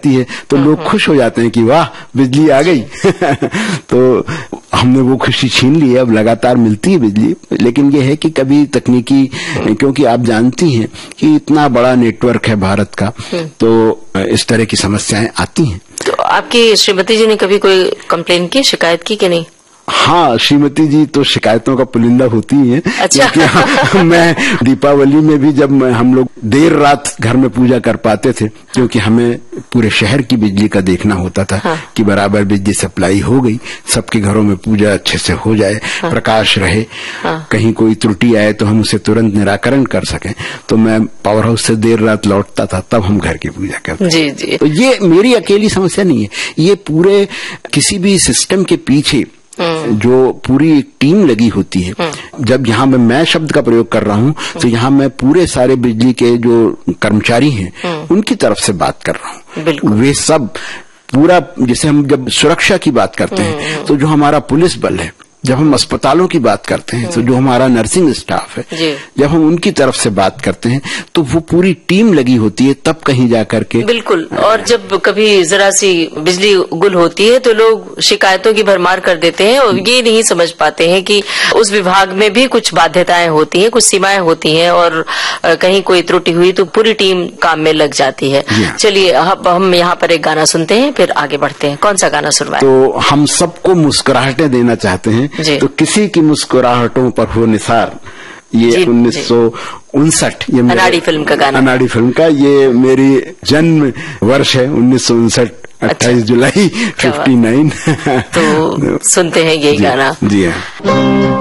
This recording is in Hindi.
जाती है तो लोग खुश हो जाते हैं कि वाह बिजली आ गई। तो हमने वो खुशी छीन ली है, अब लगातार मिलती है बिजली। लेकिन ये है कि कभी तकनीकी, क्योंकि आप जानती हैं कि इतना बड़ा नेटवर्क है भारत का, तो इस तरह की समस्याएं आती हैं। तो आपकी श्रीमती जी ने कभी कोई कंप्लेन की, शिकायत की कि नहीं? हाँ, श्रीमती जी तो शिकायतों का पुलिंदा होती ही है। अच्छा। मैं दीपावली में भी जब हम लोग देर रात घर में पूजा कर पाते थे, क्योंकि हमें पूरे शहर की बिजली का देखना होता था। हाँ। कि बराबर बिजली सप्लाई हो गई, सबके घरों में पूजा अच्छे से हो जाए। हाँ। प्रकाश रहे। हाँ। कहीं कोई त्रुटि आए तो हम उसे तुरंत निराकरण कर सकें। तो मैं पावर हाउस से देर रात लौटता था, तब हम घर की पूजा करते। जी जी। तो ये मेरी अकेली समस्या नहीं है, ये पूरे किसी भी सिस्टम के पीछे जो पूरी एक टीम लगी होती है। जब यहाँ मैं शब्द का प्रयोग कर रहा हूँ तो यहाँ मैं पूरे सारे बिजली के जो कर्मचारी हैं उनकी तरफ से बात कर रहा हूँ। वे सब पूरा, जैसे हम जब सुरक्षा की बात करते हैं तो जो हमारा पुलिस बल है, जब हम अस्पतालों की बात करते हैं तो जो हमारा नर्सिंग स्टाफ है, जब हम उनकी तरफ से बात करते हैं तो वो पूरी टीम लगी होती है, तब कहीं जाकर के। बिल्कुल। और जब कभी जरा सी बिजली गुल होती है तो लोग शिकायतों की भरमार कर देते हैं और ये नहीं समझ पाते हैं कि उस विभाग में भी कुछ बाध्यताएं होती हैं, कुछ सीमाएं होती हैं, और कहीं कोई त्रुटि हुई तो पूरी टीम काम में लग जाती है। चलिए अब हम यहाँ पर एक गाना सुनते हैं, फिर आगे बढ़ते हैं। कौन सा गाना सुनवाएं? तो हम सबको मुस्कुराहटें देना चाहते हैं, तो किसी की मुस्कुराहटों पर हो निसार, ये 1959, ये अनाड़ी फिल्म का गाना, अनाड़ी फिल्म का, ये मेरी जन्म वर्ष है 1959, 28 जुलाई 59। तो सुनते हैं यही गाना। जी हाँ।